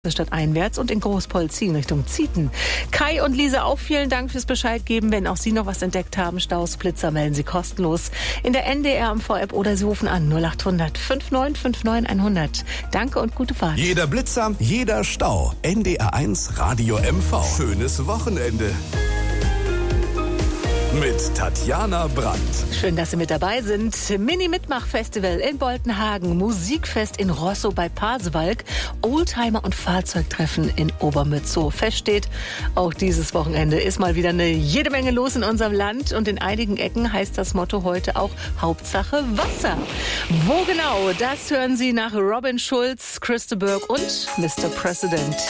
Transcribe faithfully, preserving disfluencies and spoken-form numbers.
Stadt einwärts und in Großpolzin Richtung Zieten. Kai und Lisa, auch vielen Dank fürs Bescheid geben. Wenn auch Sie noch was entdeckt haben, Staus, Blitzer, melden Sie kostenlos in der N D R M V-App oder Sie rufen an null achthundert neunundfünfzig neunundfünfzig hundert. Danke und gute Fahrt. Jeder Blitzer, jeder Stau. N D R eins Radio M V. Schönes Wochenende. Mit Tatjana Brandt. Schön, dass Sie mit dabei sind. Mini-Mitmach-Festival in Boltenhagen, Musikfest in Rosso bei Pasewalk, Oldtimer- und Fahrzeugtreffen in Obermützow. Fest steht, auch dieses Wochenende ist mal wieder eine jede Menge los in unserem Land. Und in einigen Ecken heißt das Motto heute auch Hauptsache Wasser. Wo genau, das hören Sie nach Robin Schulz, Christa Burke und Mister President.